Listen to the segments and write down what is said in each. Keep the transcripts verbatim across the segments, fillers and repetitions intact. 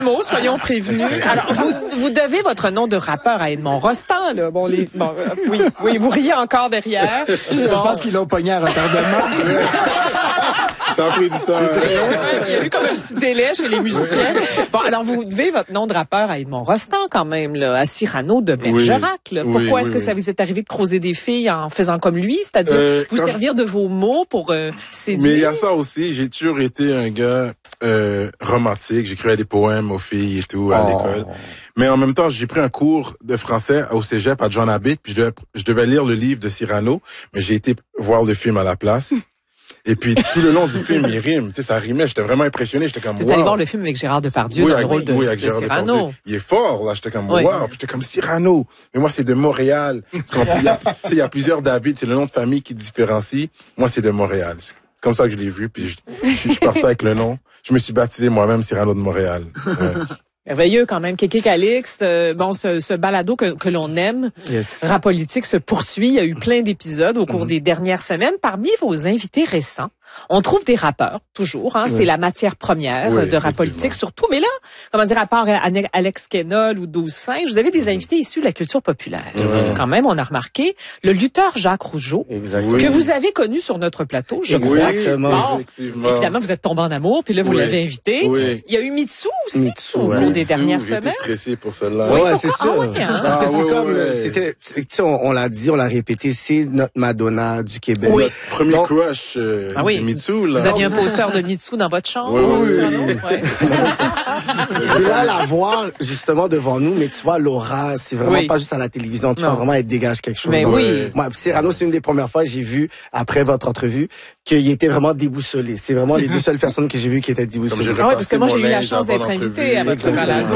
mots, soyons prévenus. Alors, vous, vous devez votre nom de rappeur à Edmond Rostand, là. Bon, les, bon, euh, oui, oui, vous riez encore derrière. Bon. Je pense qu'ils l'ont pogné à retardement. Ça a pris du temps. Il y a eu comme un petit délai chez les musiciens. Bon, alors, vous devez votre nom de rappeur à Edmond Rostand, quand même, là, à Cyrano de Bergerac, là. Oui, Pourquoi oui, est-ce oui, que oui. ça vous est arrivé de croiser des filles en faisant comme lui? C'est-à-dire, Euh, vous servir je... de vos mots pour euh, séduire? Mais il y a ça aussi. J'ai toujours été un gars euh, romantique. J'écrivais des poèmes aux filles et tout à oh. l'école. Mais en même temps, j'ai pris un cours de français au cégep à John Abbott, puis je devais, je devais lire le livre de Cyrano, mais j'ai été voir le film à la place. Et puis, tout le long du film, il rime. Tu sais, ça rimait. J'étais vraiment impressionné. J'étais comme, wow. T'es allé voir le film avec Gérard Depardieu oui, dans avec, le rôle de, oui, avec de Gérard Cyrano. Depardieu. Il est fort, là. J'étais comme, oui. wow. Puis j'étais comme, Cyrano. Mais moi, c'est de Montréal. Il y a, tu sais, il y a plusieurs David. C'est le nom de famille qui différencie. Moi, c'est de Montréal. C'est comme ça que je l'ai vu. Puis je, je, je suis parti avec le nom. Je me suis baptisé moi-même Cyrano de Montréal. Ouais. Merveilleux quand même. Kéké Calixte, euh, bon, ce, ce balado que, que l'on aime, yes. Rap politique se poursuit. Il y a eu plein d'épisodes au cours mm-hmm. des dernières semaines. Parmi vos invités récents, on trouve des rappeurs, toujours. Hein, oui. C'est la matière première oui, de Rap politique, surtout. Mais là, comment dire, à part Alex Kenol ou douze cinq, vous avez des invités issus de la culture populaire. Mm-hmm. Quand même, on a remarqué le lutteur Jacques Rougeau, Exactement. que vous avez connu sur notre plateau. Je Exactement. Bon, évidemment, vous êtes tombé en amour, puis là, vous oui. l'avez invité. Oui. Il y a eu Mitsu aussi, Mitsu, au cours ouais. des dernières Mitsu, semaines. J'étais stressé pour celle-là. Oui, ouais, c'est ah, sûr. oui, hein? Parce que ah, c'est ouais, comme, ouais. c'était, tu sais, on, on l'a dit, on l'a répété, c'est notre Madonna du Québec. Oui. Notre premier Donc, crush, euh, ah oui. c'est Mitsu, là. Vous aviez un poster de Mitsu dans votre chambre? Oui, oui, oui. oui. Et là, la voir, justement, devant nous, mais tu vois, l'aura, c'est vraiment oui. pas juste à la télévision, tu non. vois vraiment, elle dégage quelque chose. Mais Donc, oui. Moi, Cyrano, c'est une des premières fois que j'ai vu, après votre entrevue, qu'il était vraiment déboussolé. C'est vraiment les deux seules personnes que j'ai vues qui étaient déboussolées. Ah oui, parce que moi, j'ai eu la chance d'être invité à votre balado.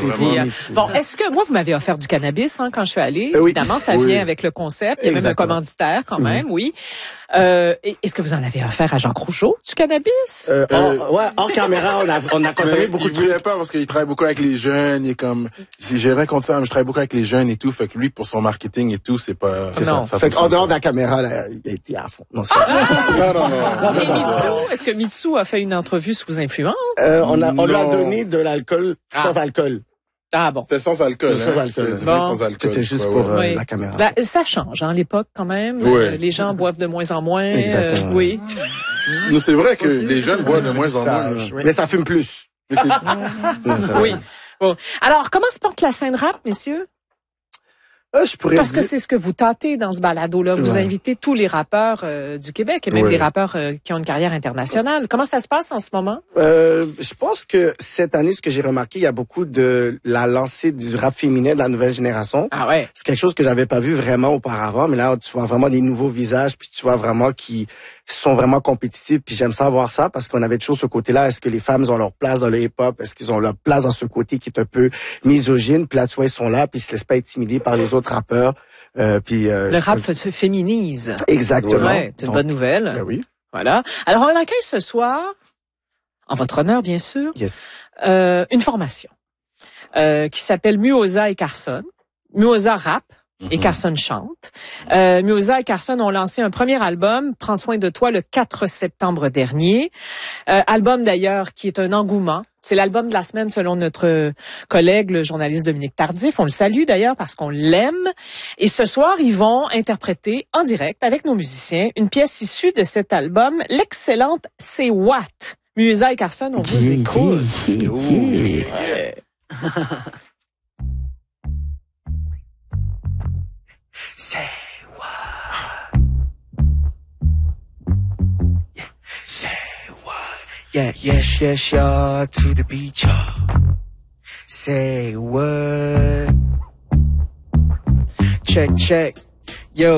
Bon, est-ce que, moi, vous m'avez offert du cannabis, hein, quand je suis allée. Euh, oui. Évidemment, ça oui. vient avec le concept. Il y a Exactement. même un commanditaire, quand même, mm-hmm. oui. Euh, est-ce que vous en avez offert à Jean Rougeau, du cannabis? Euh, euh, hors, ouais, hors caméra, on a, on a consommé beaucoup il de voulait trucs. pas parce qu'il travaille beaucoup avec les jeunes, il est comme, j'ai rien contre ça, mais je travaille beaucoup avec les jeunes et tout, fait que lui, pour son marketing et tout, c'est pas, c'est ça, ça. ça fait qu'en dehors de la caméra, là, il a été à fond. Non, c'est non, non, non. Et Mitsu, est-ce que Mitsu a fait une entrevue sous influence? Euh, on a, on lui a Non. donné de l'alcool Ah. sans alcool. Ah bon. C'était sans alcool, Sans hein. alcool. C'était du Bon. vin sans alcool. C'était juste ouais, pour ouais. euh, Oui. la caméra. Ben, ça change, hein, l'époque, quand même. Oui. Euh, les gens boivent de moins en moins. Exactement. Euh, oui. Non, c'est vrai que les jeunes boivent de moins en Ça, moins. euh, mais ça fume plus. Mais c'est, Non, ça- Oui. Bon. Alors, comment se porte la scène rap, messieurs? Euh, je pourrais Parce que dire- c'est ce que vous tâtez dans ce balado-là. Vous Ouais. invitez tous les rappeurs euh, du Québec et même Ouais. des rappeurs euh, qui ont une carrière internationale. Comment ça se passe en ce moment? Euh, je pense que cette année, ce que j'ai remarqué, il y a beaucoup de la lancée du rap féminin de la nouvelle génération. Ah ouais. C'est quelque chose que j'avais pas vu vraiment auparavant, mais là, tu vois vraiment des nouveaux visages, puis tu vois vraiment qui sont vraiment compétitifs, puis j'aime ça voir ça, parce qu'on avait toujours ce côté-là, est-ce que les femmes ont leur place dans le hip-hop, est-ce qu'ils ont leur place dans ce côté qui est un peu misogyne, puis là, tu vois, ils sont là, puis ils se laissent pas intimider par les autres rappeurs, euh, puis... Euh, Le rap se féminise. Exactement. Ouais, c'est une Donc, bonne nouvelle. Ben oui. Voilà. Alors, on accueille ce soir, en votre honneur, bien sûr, Yes. euh, une formation euh, qui s'appelle Muoza et Carson. Muoza rap. Et Carson chante. Euh, Muoza et Carson ont lancé un premier album, Prends soin de toi, le quatre septembre dernier. Euh, album d'ailleurs qui est un engouement. C'est l'album de la semaine selon notre collègue, le journaliste Dominique Tardif. On le salue d'ailleurs parce qu'on l'aime. Et ce soir, ils vont interpréter en direct avec nos musiciens une pièce issue de cet album, l'excellente C'est What. Muoza et Carson, on vous écoute. Ouais. Say what? Yeah, say what? Yeah, yes, yes, y'all, to the beach, y'all. Say what? Check, check.